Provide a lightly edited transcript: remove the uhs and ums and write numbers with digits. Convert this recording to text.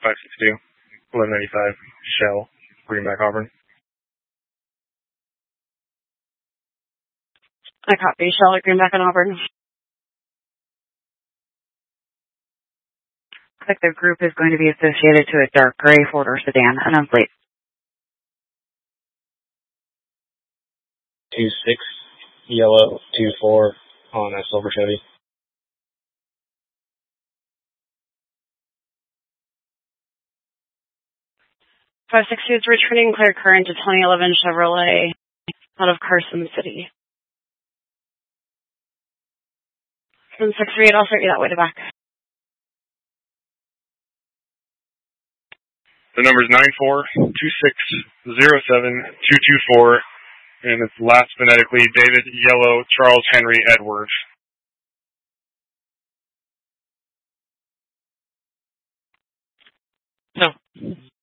562, 1195, Shell, Greenback, Auburn. I copy. Shell at Greenback and Auburn. Looks like the group is going to be associated to a dark gray four-door sedan, and I'm late. 26, yellow, 24 on a silver Chevy. Five 662 is returning clear current to 2011 Chevrolet out of Carson City. 768, I'll start you that way to back. The number is 9426072224, and it's last phonetically David Yellow Charles Henry Edwards. No.